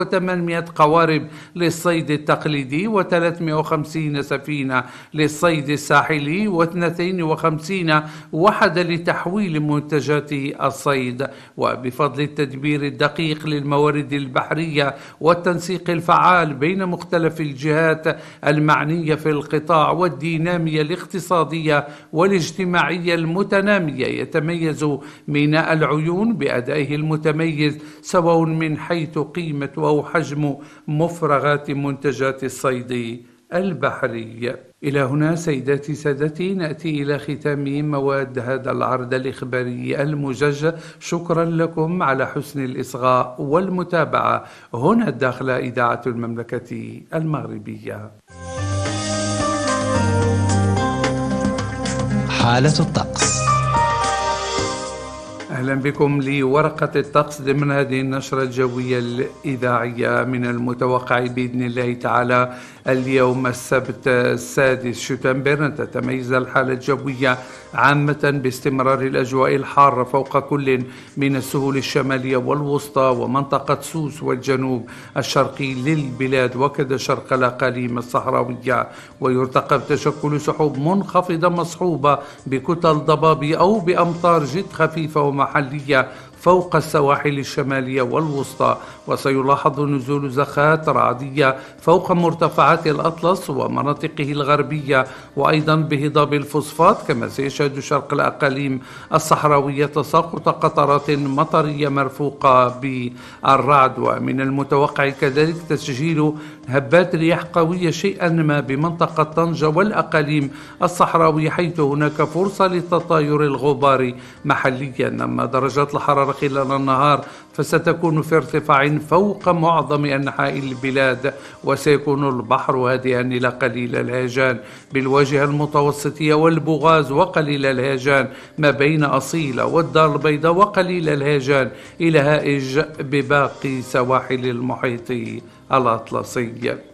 و800 قوارب للصيد التقليدي و350 سفينة للصيد الساحلي و52 وحدة لتحويل منتجات الصيد. وبفضل التدبير الدقيق للموارد البحرية والتنسيق الفعال بين مختلف الجهات المعنية في القطاع والدينامية الاقتصادية والاجتماعية المتنامية، يتميز ميناء العيون بأدائه المتميز سواء من حيث قيمة أو حجم مفرغات منتجات الصيد البحري. إلى هنا سيداتي سادتي نأتي إلى ختام مواد هذا العرض الإخباري المجج. شكرا لكم على حسن الإصغاء والمتابعة هنا داخل إذاعة المملكة المغربية. حالة الطقس. أهلا بكم لورقة الطقس ضمن هذه النشرة الجوية الإذاعية. من المتوقع بإذن الله تعالى اليوم السبت 6 شتنبر أن تتميز الحالة الجوية عامة باستمرار الأجواء الحارة فوق كل من السهول الشمالية والوسطى ومنطقة سوس والجنوب الشرقي للبلاد وكذا شرق الأقاليم الصحراوية. ويرتقب تشكل سحب منخفضة مصحوبة بكتل ضباب أو بأمطار جد خفيفة ومحلية فوق السواحل الشمالية والوسطى. وسيلاحظ نزول زخات رعدية فوق مرتفعات الأطلس ومناطقه الغربية وأيضا بهضاب الفوسفات. كما سيشهد شرق الأقاليم الصحراوية تساقط قطرات مطرية مرفوقة بالرعد. ومن المتوقع كذلك تسجيل هبات رياح قوية شيئا ما بمنطقة طنجة والأقاليم الصحراوية حيث هناك فرصة لتطاير الغبار محليا. أما درجات الحرارة خلال النهار فستكون في ارتفاع فوق معظم أنحاء البلاد وسيكون البحر هادئا إلى قليل الهيجان بالواجهة المتوسطية والبغاز وقليل الهيجان ما بين أصيلة والدار البيضاء وقليل الهيجان إلى هائج بباقي سواحل المحيط الأطلسي.